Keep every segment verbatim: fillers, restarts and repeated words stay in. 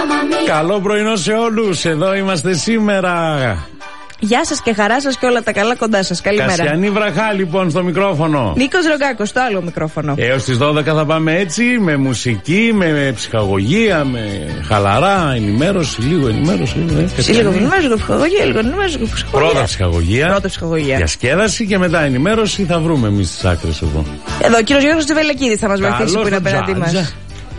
Καλό πρωινό σε όλους. Εδώ είμαστε σήμερα. Γεια σας και χαρά σας και όλα τα καλά κοντά σας. Καλημέρα. Κασιανή Βραχά λοιπόν στο μικρόφωνο. Νίκος Ρογκάκος στο άλλο μικρόφωνο. Έως τις δώδεκα θα πάμε έτσι, με μουσική, με ψυχαγωγία, με χαλαρά ενημέρωση, λίγο ενημέρωση. Ε, λίγο ενημέρωση, λίγο ψυχαγωγία, λίγο ενημέρωση, λίγο ψυχαγωγία. Πρώτα ψυχαγωγία. Πρώτα ψυχαγωγία. Διασκέδαση και μετά ενημέρωση θα βρούμε εμείς τις άκρες εδώ. Εδώ ο κύριος Γιώργος Τζεβελεκίδης θα μας βοηθήσει που είναι απέναντί μας.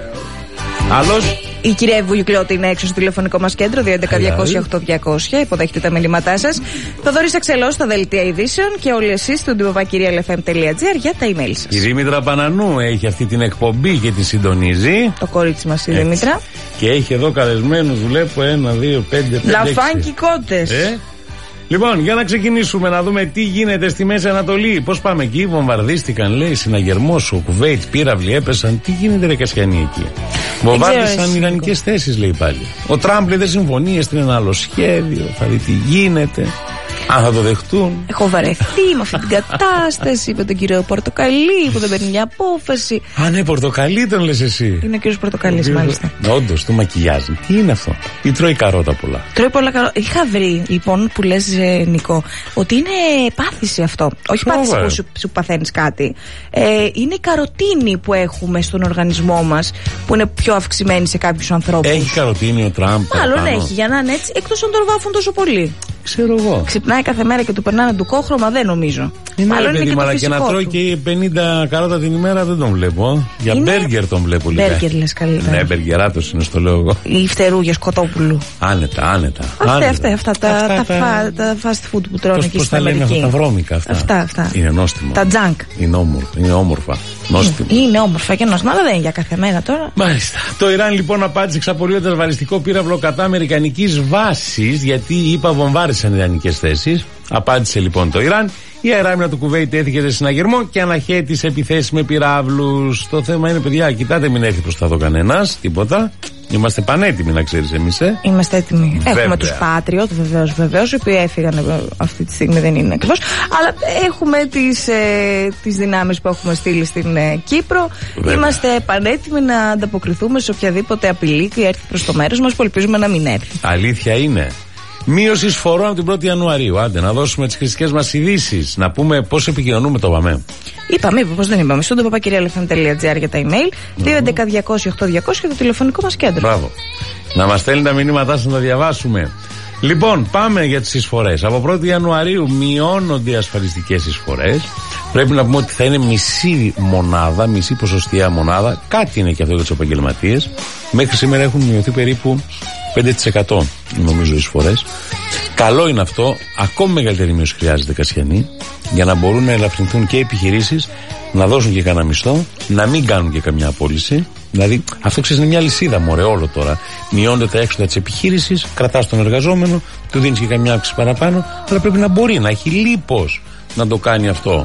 Άλλος. Η κυρία Βουγιουκλώτη είναι έξω στο τηλεφωνικό μας κέντρο δύο έντεκα διακόσια οκτώ διακόσια. Υποδέχεται τα μηνύματά σας. Θοδωρής Αξελός στα δελτία ειδήσεων και όλοι εσείς στο ντυμποπακυριαλεφm τελεία τζι άρ για τα email σας. Η Δήμητρα Πανανού έχει αυτή την εκπομπή και τη συντονίζει. Το κορίτσι μας η Δήμητρα. Και έχει εδώ καλεσμένους, βλέπω ένα, δύο, πέντε, πέντε. Λαφάνκι κότες. Ε? Λοιπόν, για να ξεκινήσουμε να δούμε τι γίνεται στη Μέση Ανατολή. Πώς πάμε εκεί, βομβαρδίστηκαν, λέει, συναγερμός, ο Κουβέιτ, πύραυλοι έπεσαν. Τι γίνεται, ρε Κασιανή εκεί. Βομβάρδισαν ιρανικές θέσεις, λέει πάλι. Ο Τραμπ λέει δεν συμφωνεί, έστειλε ένα άλλο σχέδιο, θα δει τι γίνεται. Αν θα το δεχτούν. Έχω βαρεθεί με αυτή την κατάσταση, είπε τον κύριο Πορτοκαλί που δεν παίρνει μια απόφαση. Α, ναι, Πορτοκαλί τον λες εσύ. Είναι ο κύριος Πορτοκαλής, μάλιστα. Όντως, το μακιγιάζει. Τι είναι αυτό. Ή τρώει καρότα πολλά. Τρώει πολλά καρότα. Είχα βρει, λοιπόν, που λες, ε, Νικό, ότι είναι πάθηση αυτό. Όχι πάθηση που σου, σου παθαίνεις κάτι. Ε, είναι η καροτίνη που έχουμε στον οργανισμό μας, που είναι πιο αυξημένη σε κάποιους ανθρώπους. Έχει καροτίνη ο Τραμπ. Μάλλον έχει, για να είναι έτσι, εκτός αν τον βάφουν τόσο πολύ. Ξέρω εγώ. Ξυπνάει κάθε μέρα και του περνάνε του κόχρωμα, δεν νομίζω. Είναι Μάλλον παιδί, είναι και, αλλά και να τρώει και πενήντα καρότα την ημέρα δεν τον βλέπω. Για μπέργκερ τον βλέπω λίγο. Μπέργκερ λες καλύτερα. Ναι, μπεργκεράτος είναι, στο λέω εγώ. Ή φτερούγες Κοτόπουλου. Άνετα, άνετα. Αυτά, άνετα. αυτά, αυτά, τα, αυτά τα, τα, τα fast food που τρώνε εκεί στην Αμερική. Πώς τα λένε αυτά τα βρώμικα αυτά. Αυτά, αυτά. Είναι νόστιμα. Τα junk. Είναι όμορφα. Είναι όμορφα. Νόστιμα. Είναι, είναι όμορφα και νόστιμα, αλλά δεν είναι για κάθε μέρα τώρα. Μάλιστα. Το Ιράν λοιπόν απάντησε εξαπολύοντας βαλιστικό πύραυλο κατά αμερικανικής βάσης, γιατί είπα βομβάρισαν ιρανικές θέσεις. Απάντησε λοιπόν το Ιράν. Η αεράμινα του Κουβέιτ έθηκε σε συναγερμό και αναχέτησε επιθέσεις με πυράβλους. Το θέμα είναι, παιδιά, κοιτάτε, μην έρθει προς τα δω κανένας, τίποτα. Είμαστε πανέτοιμοι, να ξέρεις εμείς, ε. Είμαστε έτοιμοι. Βέβαια. Έχουμε τους Patriot, βεβαίως, βεβαίως, οι οποίοι έφυγαν αυτή τη στιγμή, δεν είναι ακριβώς. Αλλά έχουμε τις, ε, τις δυνάμεις που έχουμε στείλει στην ε, Κύπρο. Βέβαια. Είμαστε πανέτοιμοι να ανταποκριθούμε σε οποιαδήποτε απειλή και έρθει προς το μέρος μας, που ελπίζουμε να μην έρθει. Αλήθεια είναι. Μείωση εισφορών από την πρώτη Ιανουαρίου. Άντε, να δώσουμε τις χρηστικές μας ειδήσεις. Να πούμε πώς επικοινωνούμε, το πάμε. Είπαμε, είπα, πώς δεν είπαμε. Στο ντυμποπακυριαλεφm τελεία τζι άρ για τα email. δύο έντεκα διακόσια οκτώ διακόσια το τηλεφωνικό μας κέντρο. Μπράβο. Να μας στέλνει τα μηνύματά σας να τα διαβάσουμε. Λοιπόν, πάμε για τις εισφορές. Από πρώτη Ιανουαρίου μειώνονται οι ασφαλιστικές εισφορές. Πρέπει να πούμε ότι θα είναι μισή μονάδα, μισή ποσοστιαία μονάδα. Κάτι είναι και αυτό για τους επαγγελματίες. Μέχρι σήμερα έχουν μειωθεί περίπου πέντε τοις εκατό νομίζω οι εισφορές. Καλό είναι αυτό. Ακόμη μεγαλύτερη μείωση χρειάζεται, Κασιανή, για να μπορούν να ελαφρυνθούν και οι επιχειρήσεις, να δώσουν και κανένα μισθό, να μην κάνουν και καμιά απόλυση. Δηλαδή, αυτό ξέρεις, είναι μια λυσίδα, μωρέ, όλο τώρα. Μειώνται τα έξοδα της επιχείρησης, κρατάς τον εργαζόμενο, του δίνεις και καμιά αύξηση παραπάνω, αλλά πρέπει να μπορεί να έχει λίπος να το κάνει αυτό.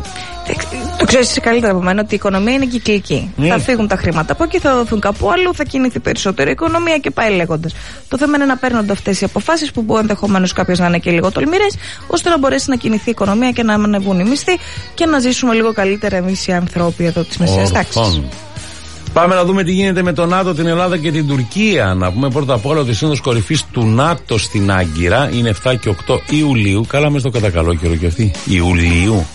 Το ξέρεις καλύτερα από μένα ότι η οικονομία είναι κυκλική. Yeah. Θα φύγουν τα χρήματα από εκεί, θα δοθούν κάπου αλλού, θα κινηθεί περισσότερο η οικονομία και πάει λέγοντας. Το θέμα είναι να παίρνονται αυτές οι αποφάσεις που μπορεί ενδεχομένως κάποιες να είναι και λίγο τολμηρές, ώστε να μπορέσει να κινηθεί η οικονομία και να ανεβούν οι μισθοί και να ζήσουμε λίγο καλύτερα εμείς οι άνθρωποι εδώ της μεσαίας τάξης. Πάμε να δούμε τι γίνεται με τον ΝΑΤΟ, την Ελλάδα και την Τουρκία. Να πούμε πρώτα απ' όλα ότι η Σύνοδος Κορυφής του ΝΑΤΟ στην Άγκυρα είναι εφτά και οκτώ Ιουλίου. Καλά, μες το κατά καλό καιρό και αυτή. Ιουλίου.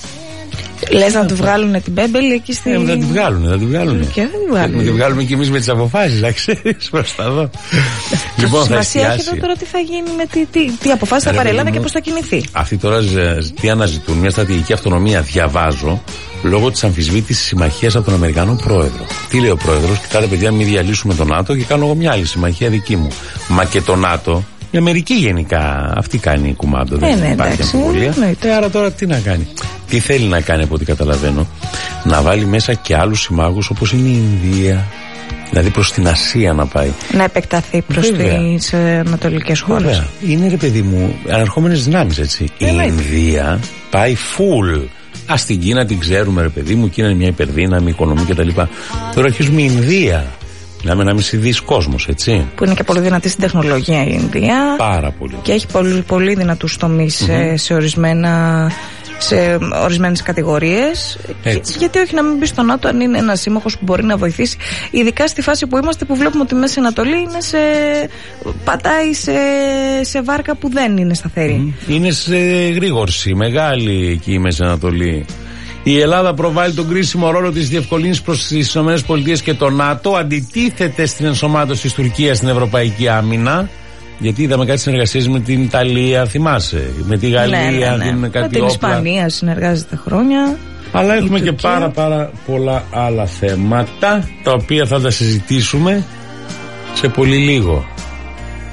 Λες να του βγάλουν την Μπέμπελ εκεί στην. Ε, θα τη βγάλουν, θα τη βγάλουν. Και δεν τη βγάλουν. Θα τη βγάλουμε κι εμείς με τις αποφάσεις, να ξέρεις, προς τα δω. Λοιπόν, θα σημασία έχει εδώ τώρα τι θα γίνει, με τι, τι, τι αποφάσεις θα πάρει η Ελλάδα και πώς θα κινηθεί. Αυτοί τώρα τι αναζητούν, μια στρατηγική αυτονομία, διαβάζω, λόγω της αμφισβήτησης συμμαχίας από τον Αμερικανό πρόεδρο. Τι λέει ο πρόεδρος, κοιτάτε παιδιά, μην διαλύσουμε τον ΝΑΤΟ και κάνω εγώ μια άλλη συμμαχία δική μου. Μα και το ΝΑΤΟ. Η Αμερική γενικά αυτή κάνει κουμάντο, δεν ε, ναι, υπάρχει αμφιβολία. Ε, άρα τώρα τι να κάνει. Τι θέλει να κάνει από ό,τι καταλαβαίνω, να βάλει μέσα και άλλους συμμάχους όπως είναι η Ινδία. Δηλαδή προς την Ασία να πάει. Να επεκταθεί προς τις ανατολικές χώρες. Βέβαια. Είναι, ρε παιδί μου, αναρχόμενες δυνάμεις, έτσι. Ε, η ναι. Ινδία πάει full. Ας την Κίνα την ξέρουμε, ρε παιδί μου, η Κίνα είναι μια υπερδύναμη, οικονομία κτλ. Τώρα αρχίζουμε η Ινδία. Μιλάμε ένα μισή δις κόσμος, έτσι. Που είναι και πολύ δυνατή στην τεχνολογία η Ινδία. Πάρα πολύ. Και έχει πολύ, πολύ δυνατούς τομείς mm-hmm. σε ορισμένα σε ορισμένες κατηγορίες. Γιατί όχι να μην μπει στο ΝΑΤΟ, αν είναι ένας σύμμαχος που μπορεί να βοηθήσει, ειδικά στη φάση που είμαστε, που βλέπουμε ότι η Μέση Ανατολή είναι σε, πατάει σε, σε βάρκα που δεν είναι σταθερή. Είναι σε γρήγορση μεγάλη εκεί η Μέση Ανατολή. Η Ελλάδα προβάλλει τον κρίσιμο ρόλο της διευκολύνσης προς τις ΗΠΑ και το ΝΑΤΟ, αντιτίθεται στην ενσωμάτωση της Τουρκίας στην Ευρωπαϊκή Άμυνα. Γιατί είδαμε κάτι συνεργασίες με την Ιταλία, θυμάσαι, με τη Γαλλία, ναι, ναι, ναι. Την, κάτι με την όπλα. Ισπανία συνεργάζεται χρόνια. Αλλά έχουμε και πάρα πάρα πολλά άλλα θέματα, τα οποία θα τα συζητήσουμε σε πολύ λίγο.